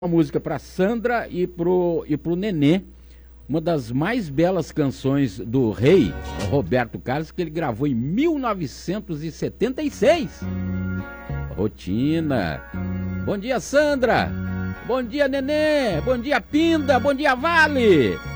Uma música para Sandra e pro Nenê, uma das mais belas canções do rei, Roberto Carlos, que ele gravou em 1976. Rotina. Bom dia, Sandra. Bom dia, Nenê. Bom dia, Pinda. Bom dia, Vale.